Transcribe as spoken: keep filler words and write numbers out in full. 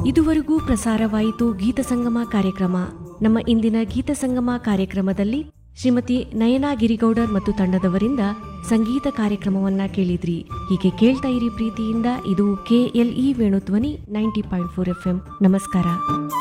ಇದುವರೆಗೂ ಪ್ರಸಾರವಾಯಿತು ಗೀತ ಸಂಗಮ ಕಾರ್ಯಕ್ರಮ. ನಮ್ಮ ಇಂದಿನ ಗೀತ ಸಂಗಮ ಕಾರ್ಯಕ್ರಮದಲ್ಲಿ ಶ್ರೀಮತಿ ನಯನಾ ಗಿರಿಗೌಡರ್ ಮತ್ತು ತಂಡದವರಿಂದ ಸಂಗೀತ ಕಾರ್ಯಕ್ರಮವನ್ನ ಕೇಳಿದ್ರಿ. ಹೀಗೆ ಕೇಳ್ತಾ ಇರಿ ಪ್ರೀತಿಯಿಂದ. ಇದು KLE Venudhwani ninety point four F M. ನಮಸ್ಕಾರ.